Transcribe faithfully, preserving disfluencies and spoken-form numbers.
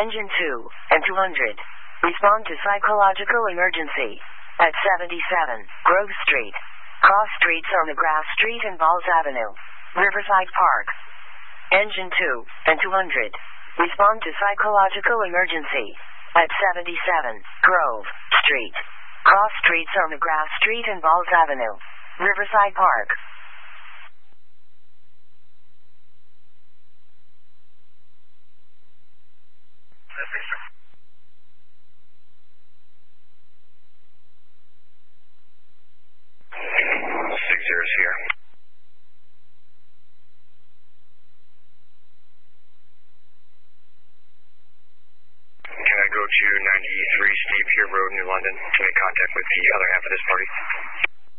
Engine two and two hundred. Respond to psychological emergency. At seventy-seven, Grove Street. Cross streets on McGrath Street and Balls Avenue. Riverside Park. Engine two and two hundred. Respond to psychological emergency. At seventy-seven, Grove Street. Cross streets on McGrath Street and Balls Avenue. Riverside Park. Six zeros here. Can I go to ninety-three Steve Pier Road, New London, to make contact with the other half of this party?